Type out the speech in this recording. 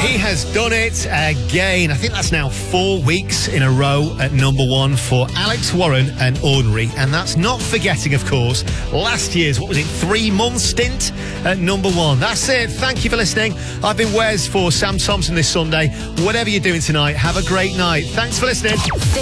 He has done it again. I think that's now 4 weeks in a row at number one for Alex Warren and Ordinary. And that's not forgetting, of course, last year's, 3-month stint at number one. That's it. Thank you for listening. I've been Wes for Sam Thompson this Sunday. Whatever you're doing tonight, have a great night. Thanks for listening.